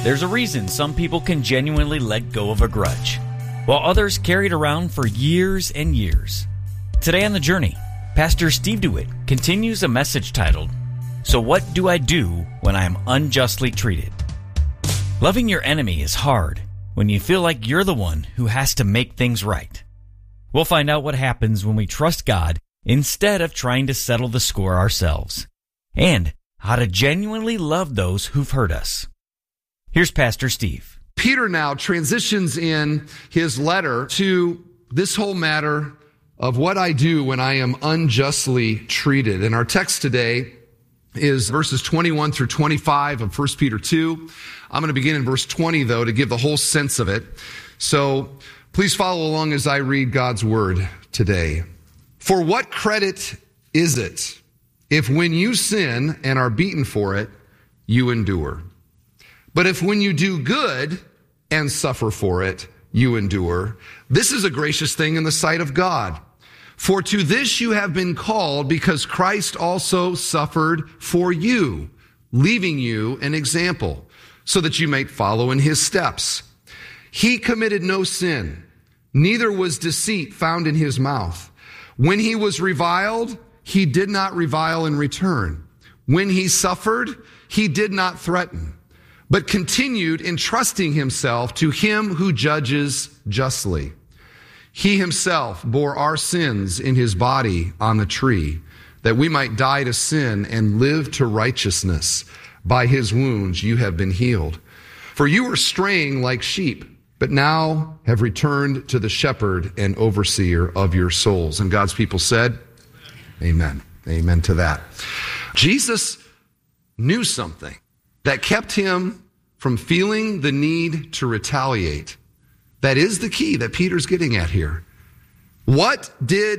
There's a reason some people can genuinely let go of a grudge, while others carry it around for years and years. Today on The Journey, Pastor Steve DeWitt continues a message titled, So What Do I Do When I Am Unjustly Treated? Loving your enemy is hard when you feel like you're the one who has to make things right. We'll find out what happens when we trust God instead of trying to settle the score ourselves, and how to genuinely love those who've hurt us. Here's Pastor Steve. Peter now transitions in his letter to this whole matter of what I do when I am unjustly treated. And our text today is verses 21 through 25 of 1 Peter 2. I'm going to begin in verse 20, though, to give the whole sense of it. So please follow along as I read God's word today. For what credit is it if when you sin and are beaten for it, you endure? But if when you do good and suffer for it, you endure, this is a gracious thing in the sight of God. For to this you have been called, because Christ also suffered for you, leaving you an example, so that you might follow in his steps. He committed no sin, neither was deceit found in his mouth. When he was reviled, he did not revile in return. When he suffered, he did not threaten, but continued entrusting himself to him who judges justly. He himself bore our sins in his body on the tree, that we might die to sin and live to righteousness. By his wounds you have been healed. For you were straying like sheep, but now have returned to the shepherd and overseer of your souls. And God's people said, Amen. Amen to that. Jesus knew something that kept him from feeling the need to retaliate. That is the key that Peter's getting at here. What did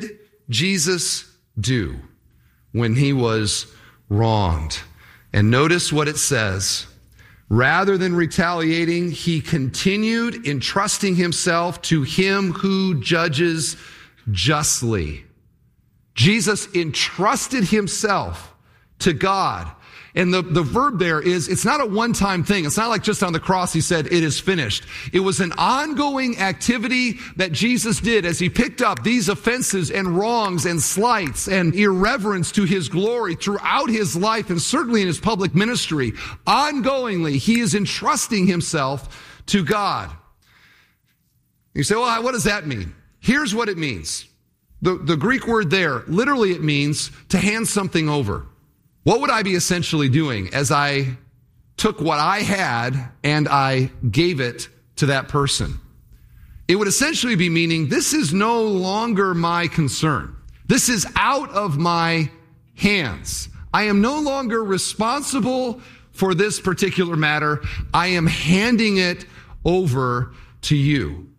Jesus do when he was wronged? And notice what it says. Rather than retaliating, he continued entrusting himself to him who judges justly. Jesus entrusted himself to God. And the verb there is, it's not a one-time thing. It's not like just on the cross he said, it is finished. It was an ongoing activity that Jesus did as he picked up these offenses and wrongs and slights and irreverence to his glory throughout his life and certainly in his public ministry. Ongoingly, he is entrusting himself to God. You say, well, what does that mean? Here's what it means. The Greek word there, literally it means to hand something over. What would I be essentially doing as I took what I had and I gave it to that person? It would essentially be meaning this is no longer my concern. This is out of my hands. I am no longer responsible for this particular matter. I am handing it over to you.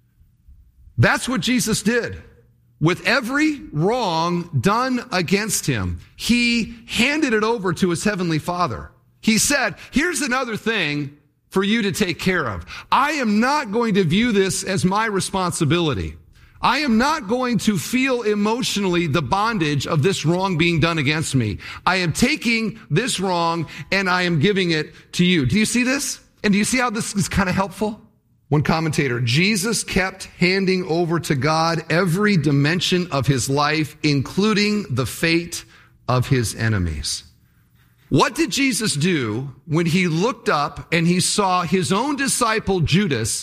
That's what Jesus did. With every wrong done against him, he handed it over to his heavenly Father. He said, here's another thing for you to take care of. I am not going to view this as my responsibility. I am not going to feel emotionally the bondage of this wrong being done against me. I am taking this wrong and I am giving it to you. Do you see this? And do you see how this is kind of helpful? One commentator, Jesus kept handing over to God every dimension of his life, including the fate of his enemies. What did Jesus do when he looked up and he saw his own disciple Judas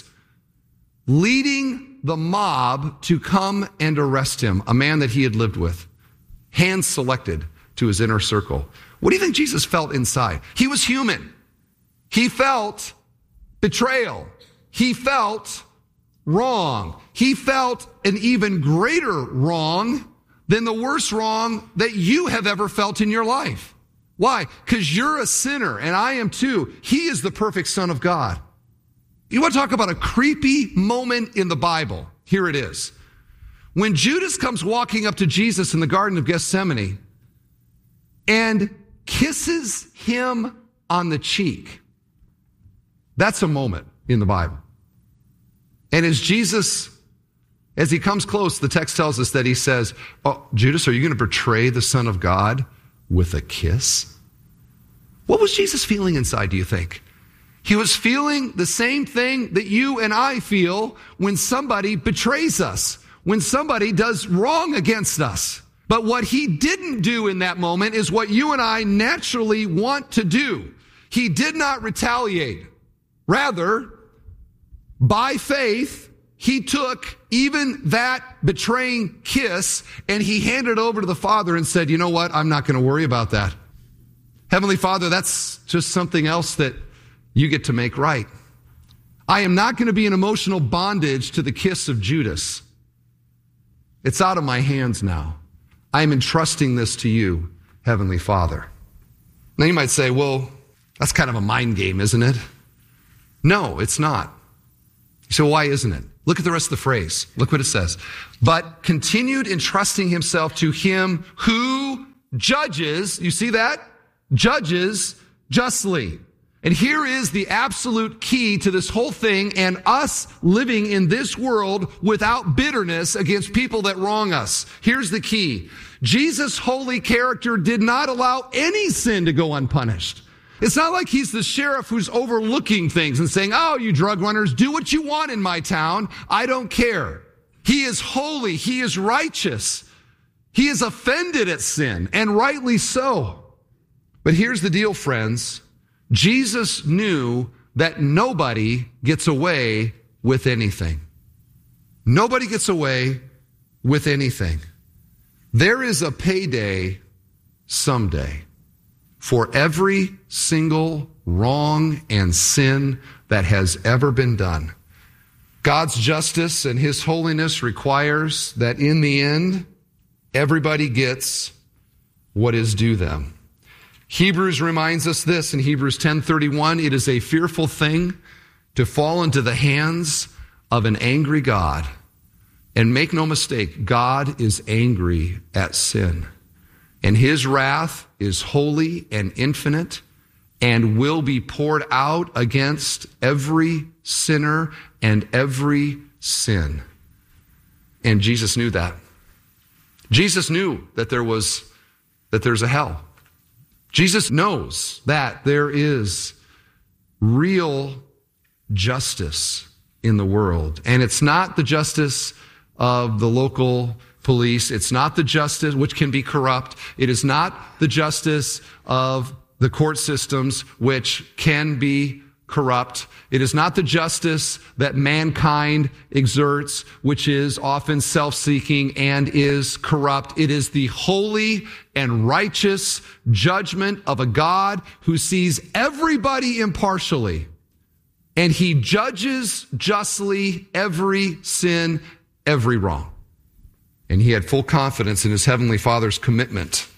leading the mob to come and arrest him, a man that he had lived with, hand selected to his inner circle? What do you think Jesus felt inside? He was human. He felt betrayal. He felt wrong. He felt an even greater wrong than the worst wrong that you have ever felt in your life. Why? Because you're a sinner, and I am too. He is the perfect Son of God. You want to talk about a creepy moment in the Bible? Here it is. When Judas comes walking up to Jesus in the Garden of Gethsemane and kisses him on the cheek, that's a moment in the Bible. And as he comes close, the text tells us that he says, oh, Judas, are you going to betray the Son of God with a kiss? What was Jesus feeling inside, do you think? He was feeling the same thing that you and I feel when somebody betrays us, when somebody does wrong against us. But what he didn't do in that moment is what you and I naturally want to do. He did not retaliate. Rather, by faith, he took even that betraying kiss and he handed it over to the Father and said, you know what? I'm not going to worry about that. Heavenly Father, that's just something else that you get to make right. I am not going to be in emotional bondage to the kiss of Judas. It's out of my hands now. I am entrusting this to you, Heavenly Father. Now you might say, well, that's kind of a mind game, isn't it? No, it's not. So why isn't it? Look at the rest of the phrase. Look what it says. But continued entrusting himself to him who judges, you see that? Judges justly. And here is the absolute key to this whole thing and us living in this world without bitterness against people that wrong us. Here's the key. Jesus' holy character did not allow any sin to go unpunished. It's not like he's the sheriff who's overlooking things and saying, oh, you drug runners, do what you want in my town. I don't care. He is holy. He is righteous. He is offended at sin, and rightly so. But here's the deal, friends. Jesus knew that nobody gets away with anything. Nobody gets away with anything. There is a payday someday for every single wrong and sin that has ever been done. God's justice and his holiness requires that in the end, everybody gets what is due them. Hebrews reminds us this in Hebrews 10:31, it is a fearful thing to fall into the hands of an angry God. And make no mistake, God is angry at sin. And his wrath is holy and infinite and will be poured out against every sinner and every sin. And Jesus knew that. Jesus knew that there's a hell. Jesus knows that there is real justice in the world. And it's not the justice of the local police. It's not the justice, which can be corrupt. It is not the justice of the court systems, which can be corrupt. It is not the justice that mankind exerts, which is often self-seeking and is corrupt. It is the holy and righteous judgment of a God who sees everybody impartially, and he judges justly every sin, every wrong. And he had full confidence in his heavenly Father's commitment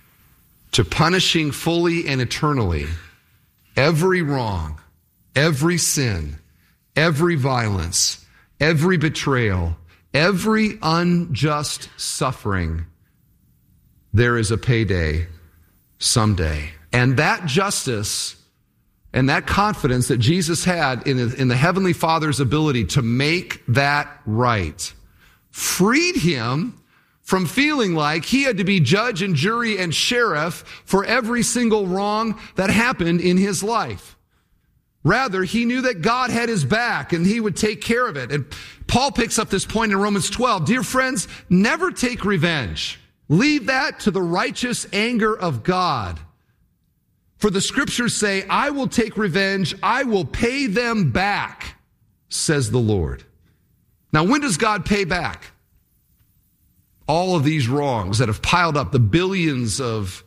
to punishing fully and eternally every wrong, every sin, every violence, every betrayal, every unjust suffering. There is a payday someday. And that justice and that confidence that Jesus had in the Heavenly Father's ability to make that right freed him from feeling like he had to be judge and jury and sheriff for every single wrong that happened in his life. Rather, he knew that God had his back and he would take care of it. And Paul picks up this point in Romans 12. Dear friends, never take revenge. Leave that to the righteous anger of God. For the scriptures say, I will take revenge. I will pay them back, says the Lord. Now, when does God pay back all of these wrongs that have piled up, the billions of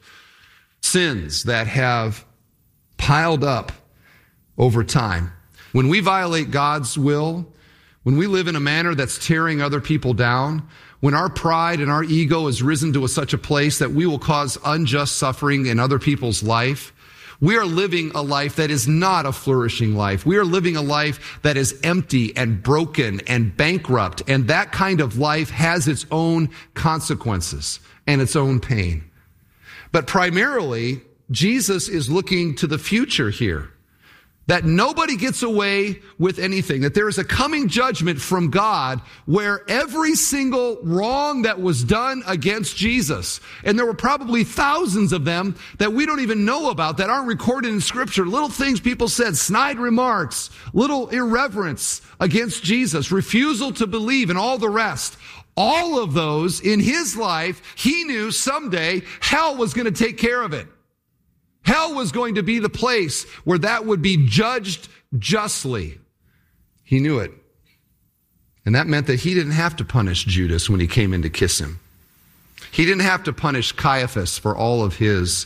sins that have piled up over time? When we violate God's will, when we live in a manner that's tearing other people down, when our pride and our ego has risen to such a place that we will cause unjust suffering in other people's life, we are living a life that is not a flourishing life. We are living a life that is empty and broken and bankrupt. And that kind of life has its own consequences and its own pain. But primarily, Jesus is looking to the future here. that nobody gets away with anything, that there is a coming judgment from God where every single wrong that was done against Jesus, and there were probably thousands of them that we don't even know about, that aren't recorded in Scripture, little things people said, snide remarks, little irreverence against Jesus, refusal to believe, and all the rest. All of those in his life, he knew someday hell was going to take care of it. Hell was going to be the place where that would be judged justly. He knew it. And that meant that he didn't have to punish Judas when he came in to kiss him. He didn't have to punish Caiaphas for all of his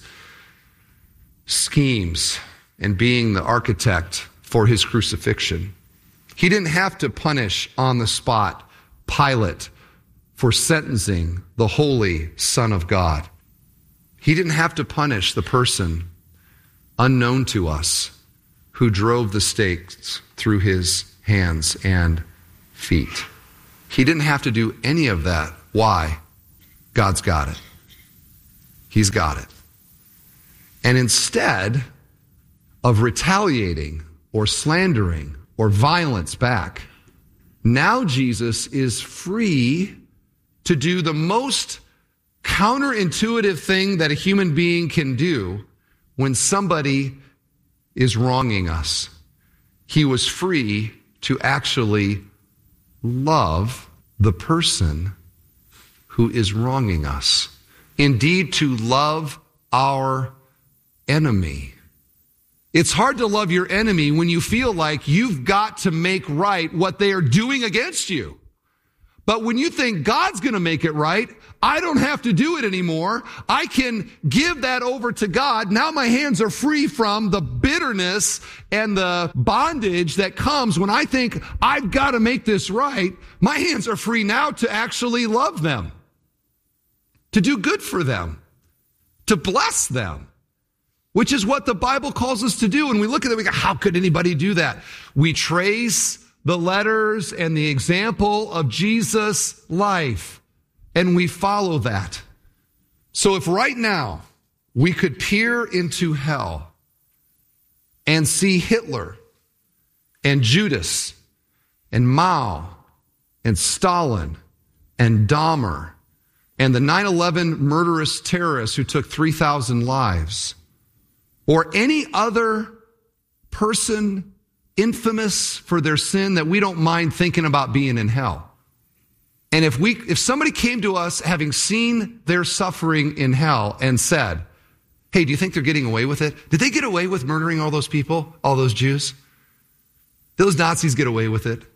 schemes and being the architect for his crucifixion. He didn't have to punish on the spot Pilate for sentencing the holy Son of God. He didn't have to punish the person unknown to us who drove the stakes through his hands and feet. He didn't have to do any of that. Why? God's got it. He's got it. And instead of retaliating or slandering or violence back, now Jesus is free to do the most counterintuitive thing that a human being can do when somebody is wronging us. He was free to actually love the person who is wronging us. Indeed, to love our enemy. It's hard to love your enemy when you feel like you've got to make right what they are doing against you. But when you think God's going to make it right, I don't have to do it anymore. I can give that over to God. Now my hands are free from the bitterness and the bondage that comes when I think I've got to make this right. My hands are free now to actually love them, to do good for them, to bless them, which is what the Bible calls us to do. And we look at it, we go, how could anybody do that? We trace the letters and the example of Jesus' life, and we follow that. So if right now we could peer into hell and see Hitler and Judas and Mao and Stalin and Dahmer and the 9/11 murderous terrorists who took 3,000 lives, or any other person infamous for their sin that we don't mind thinking about being in hell. And if somebody came to us having seen their suffering in hell and said, hey, do you think they're getting away with it? Did they get away with murdering all those people, all those Jews? Those Nazis get away with it?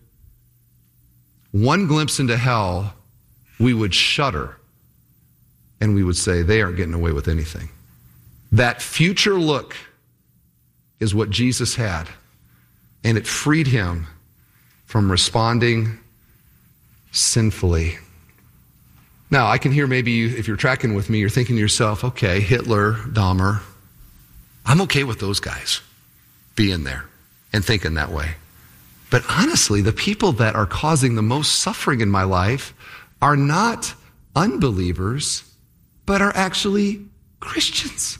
One glimpse into hell, we would shudder and we would say, they aren't getting away with anything. That future look is what Jesus had. And it freed him from responding sinfully. Now, I can hear maybe if you're tracking with me, you're thinking to yourself, okay, Hitler, Dahmer, I'm okay with those guys being there and thinking that way. But honestly, the people that are causing the most suffering in my life are not unbelievers, but are actually Christians.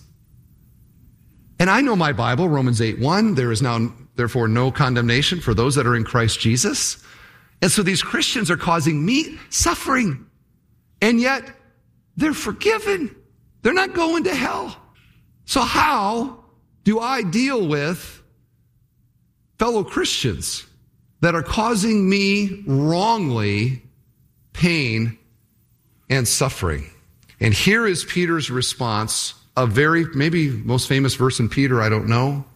And I know my Bible, Romans 8:1, there is now therefore no condemnation for those that are in Christ Jesus. And so these Christians are causing me suffering. And yet they're forgiven. They're not going to hell. So how do I deal with fellow Christians that are causing me wrongly pain and suffering? And here is Peter's response, a very, maybe most famous verse in Peter, I don't know.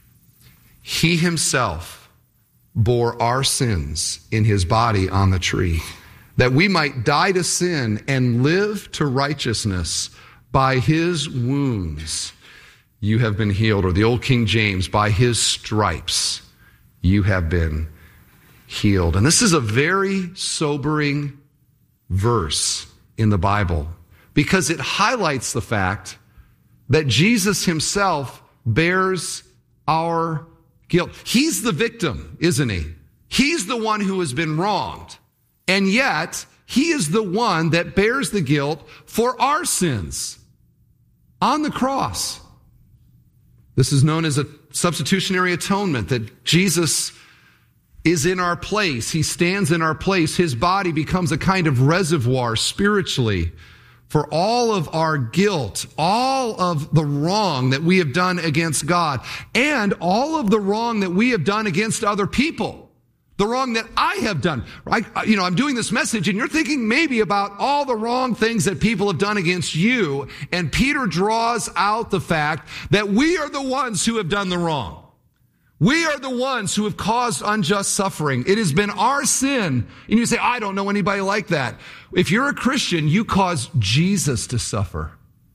He himself bore our sins in his body on the tree, that we might die to sin and live to righteousness. By his wounds you have been healed. Or the old King James, by his stripes you have been healed. And this is a very sobering verse in the Bible because it highlights the fact that Jesus himself bears our guilt. He's the victim, isn't he? He's the one who has been wronged. And yet, he is the one that bears the guilt for our sins on the cross. This is known as a substitutionary atonement, that Jesus is in our place. He stands in our place. His body becomes a kind of reservoir spiritually for all of our guilt, all of the wrong that we have done against God, and all of the wrong that we have done against other people. The wrong that I have done. I'm doing this message and you're thinking maybe about all the wrong things that people have done against you. And Peter draws out the fact that we are the ones who have done the wrong. We are the ones who have caused unjust suffering. It has been our sin. And you say, I don't know anybody like that. If you're a Christian, you caused Jesus to suffer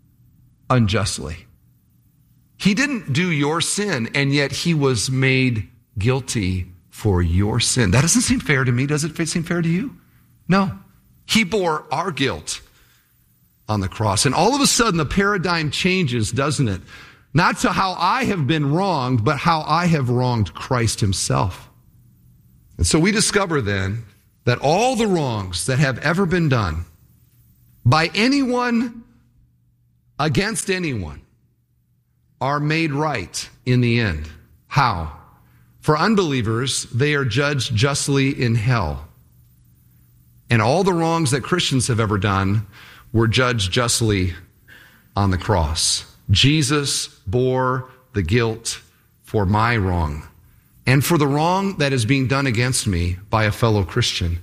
unjustly. He didn't do your sin, and yet he was made guilty for your sin. That doesn't seem fair to me. Does it seem fair to you? No. He bore our guilt on the cross. And all of a sudden, the paradigm changes, doesn't it? Not to how I have been wronged, but how I have wronged Christ himself. And so we discover then that all the wrongs that have ever been done by anyone against anyone are made right in the end. How? For unbelievers, they are judged justly in hell. And all the wrongs that Christians have ever done were judged justly on the cross. Jesus bore the guilt for my wrong and for the wrong that is being done against me by a fellow Christian.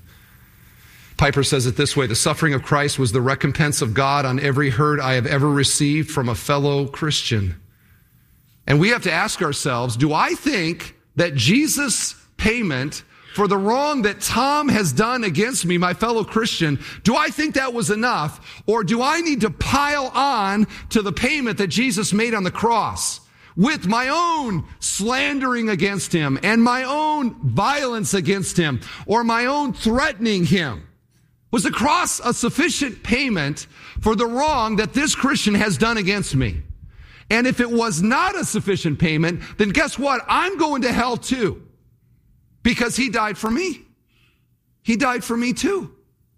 Piper says it this way: the suffering of Christ was the recompense of God on every hurt I have ever received from a fellow Christian. And we have to ask ourselves, do I think that Jesus' payment for the wrong that Tom has done against me, my fellow Christian, do I think that was enough? Or do I need to pile on to the payment that Jesus made on the cross with my own slandering against him and my own violence against him or my own threatening him? Was the cross a sufficient payment for the wrong that this Christian has done against me? And if it was not a sufficient payment, then guess what? I'm going to hell too. Because he died for me. He died for me too.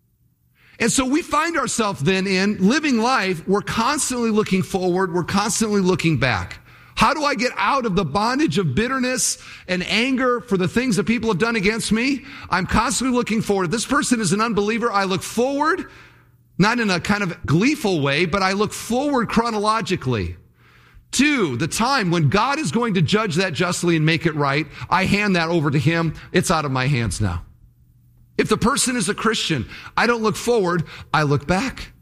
And so we find ourselves then in living life. We're constantly looking forward. We're constantly looking back. How do I get out of the bondage of bitterness and anger for the things that people have done against me? I'm constantly looking forward. If this person is an unbeliever, I look forward, not in a kind of gleeful way, but I look forward chronologically to the time when God is going to judge that justly and make it right. I hand that over to him. It's out of my hands now. If the person is a Christian, I don't look forward, I look back.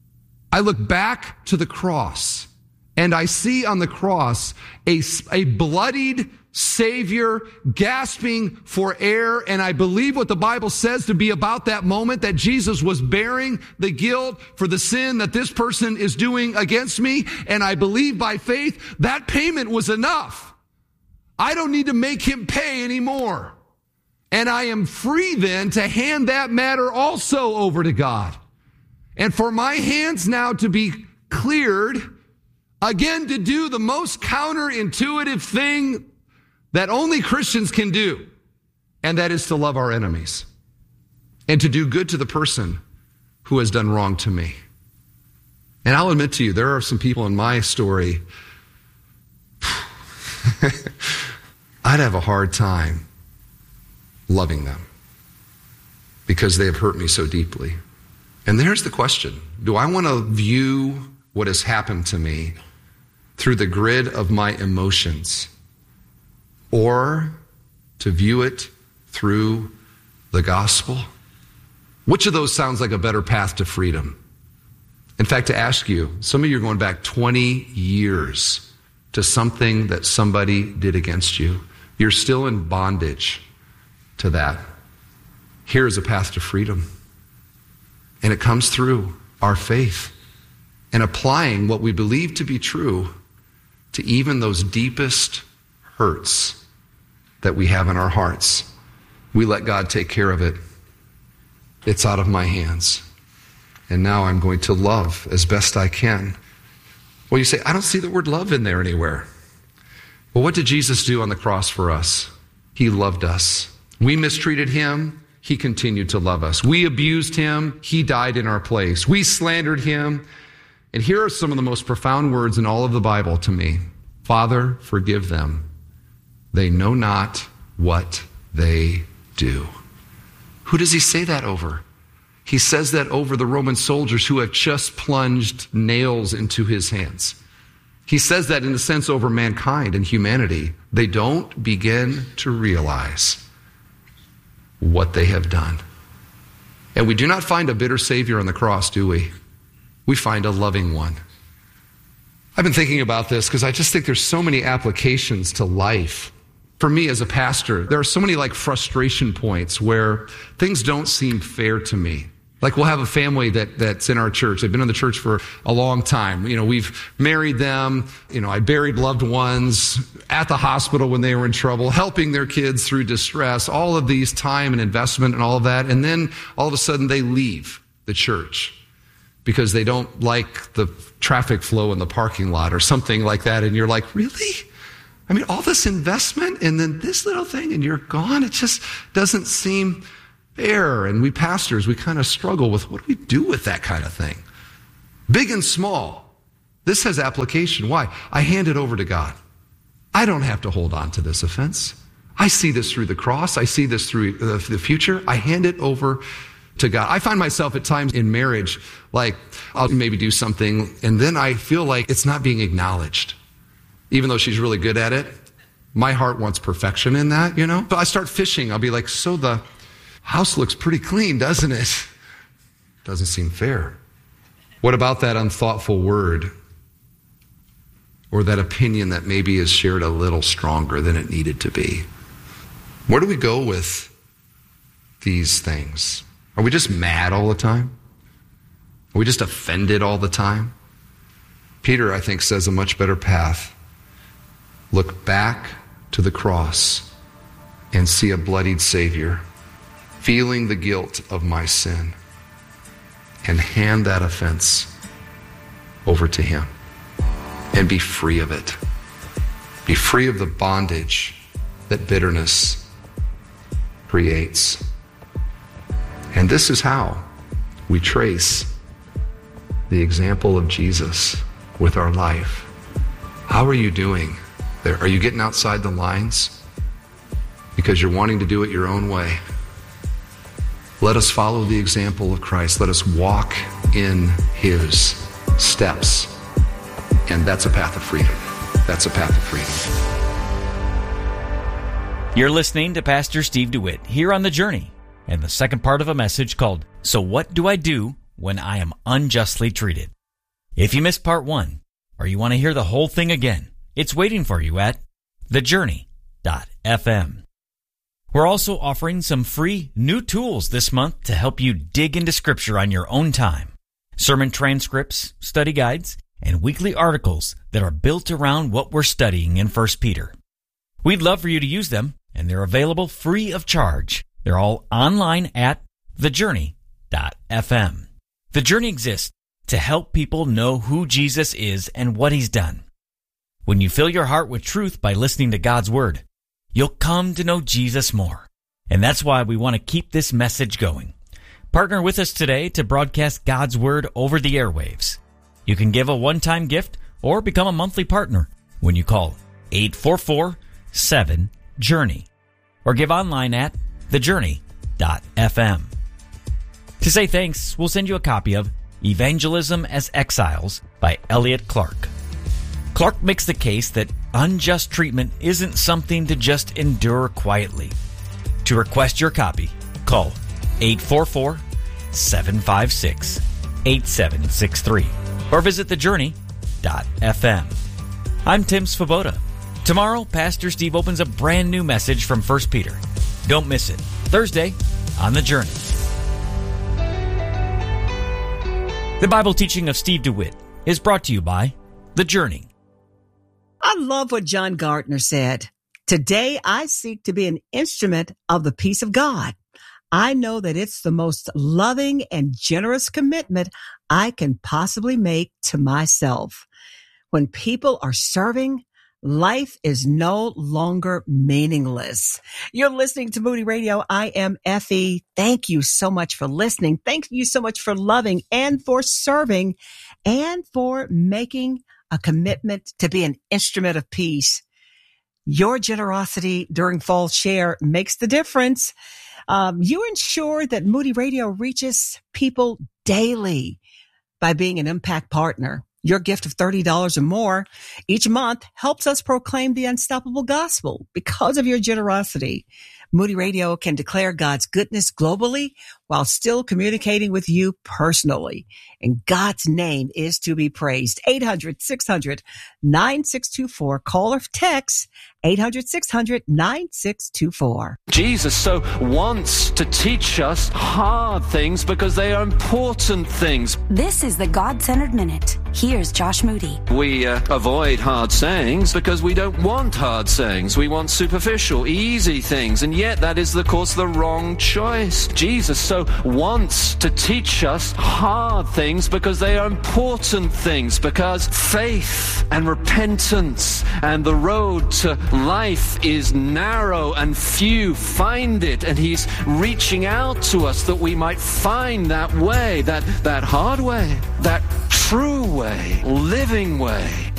I look back to the cross, and I see on the cross a bloodied Savior gasping for air, and I believe what the Bible says to be about that moment, that Jesus was bearing the guilt for the sin that this person is doing against me, and I believe by faith that payment was enough. I don't need to make him pay anymore. And I am free then to hand that matter also over to God. And for my hands now to be cleared, again to do the most counterintuitive thing that only Christians can do, and that is to love our enemies and to do good to the person who has done wrong to me. And I'll admit to you, there are some people in my story, I'd have a hard time loving them because they have hurt me so deeply. And there's the question: do I want to view what has happened to me through the grid of my emotions, or to view it through the gospel? Which of those sounds like a better path to freedom? In fact, to ask you, some of you are going back 20 years to something that somebody did against you. You're still in bondage to that. Here is a path to freedom. And it comes through our faith and applying what we believe to be true to even those deepest hurts that we have in our hearts. We let God take care of it. It's out of my hands. And now I'm going to love as best I can. Well, you say, I don't see the word love in there anywhere. Well, what did Jesus do on the cross for us? He loved us. We mistreated him. He continued to love us. We abused him. He died in our place. We slandered him. And here are some of the most profound words in all of the Bible to me. Father, forgive them, They know not what they do. Who does he say that over? He says that over the Roman soldiers who have just plunged nails into his hands. He says that in a sense over mankind and humanity. They don't begin to realize what they have done. And we do not find a bitter Savior on the cross, do we? We find a loving one. I've been thinking about this because I just think there's so many applications to life. For me as a pastor, there are so many frustration points where things don't seem fair to me. We'll have a family that's in our church. They've been in the church for a long time. We've married them. I buried loved ones at the hospital when they were in trouble, helping their kids through distress, all of these time and investment and all of that. And then all of a sudden they leave the church because they don't like the traffic flow in the parking lot or something like that. And you're like, really? I mean, all this investment and then this little thing and you're gone? It just doesn't seem fair. And we pastors, we kind of struggle with what do we do with that kind of thing? Big and small. This has application. Why? I hand it over to God. I don't have to hold on to this offense. I see this through the cross. I see this through the future. I hand it over to God. I find myself at times in marriage, I'll maybe do something and then I feel like it's not being acknowledged. Even though she's really good at it, my heart wants perfection in that, But I start fishing. I'll be like, so the house looks pretty clean, doesn't it? Doesn't seem fair. What about that unthoughtful word? Or that opinion that maybe is shared a little stronger than it needed to be? Where do we go with these things? Are we just mad all the time? Are we just offended all the time? Peter, I think, says a much better path. Look back to the cross and see a bloodied Savior, feeling the guilt of my sin, and hand that offense over to him and be free of it. Be free of the bondage that bitterness creates. And this is how we trace the example of Jesus with our life. How are you doing there? Are you getting outside the lines because you're wanting to do it your own way? Let us follow the example of Christ. Let us walk in his steps. And that's a path of freedom. That's a path of freedom. You're listening to Pastor Steve DeWitt here on The Journey, and the second part of a message called, So What Do I Do When I Am Unjustly Treated? If you missed part 1, or you want to hear the whole thing again, it's waiting for you at thejourney.fm. We're also offering some free new tools this month to help you dig into Scripture on your own time. Sermon transcripts, study guides, and weekly articles that are built around what we're studying in 1 Peter. We'd love for you to use them, and they're available free of charge. They're all online at thejourney.fm. The Journey exists to help people know who Jesus is and what he's done. When you fill your heart with truth by listening to God's Word, you'll come to know Jesus more. And that's why we want to keep this message going. Partner with us today to broadcast God's Word over the airwaves. You can give a one-time gift or become a monthly partner when you call 844-7-JOURNEY or give online at thejourney.fm. To say thanks, we'll send you a copy of Evangelism as Exiles by Elliot Clark. Clark makes the case that unjust treatment isn't something to just endure quietly. To request your copy, call 844-756-8763 or visit thejourney.fm. I'm Tim Svoboda. Tomorrow, Pastor Steve opens a brand new message from 1 Peter. Don't miss it. Thursday on The Journey. The Bible teaching of Steve DeWitt is brought to you by The Journey. I love what John Gardner said. Today, I seek to be an instrument of the peace of God. I know that it's the most loving and generous commitment I can possibly make to myself. When people are serving, life is no longer meaningless. You're listening to Moody Radio. I am Effie. Thank you so much for listening. Thank you so much for loving and for serving and for making a commitment to be an instrument of peace. Your generosity during Fall Share makes the difference. You ensure that Moody Radio reaches people daily by being an impact partner. Your gift of $30 or more each month helps us proclaim the unstoppable gospel. Because of your generosity, Moody Radio can declare God's goodness globally while still communicating with you personally. And God's name is to be praised. 800-600-9624. Call or text 800-600-9624. Jesus so wants to teach us hard things because they are important things. This is the God-Centered Minute. Here's Josh Moody. We avoid hard sayings because we don't want hard sayings. We want superficial, easy things. And yet that is, of course, the wrong choice. Jesus so wants to teach us hard things because they are important things. Because faith and repentance and the road to life is narrow and few find it. And he's reaching out to us that we might find that way, that hard way, that true way, living way.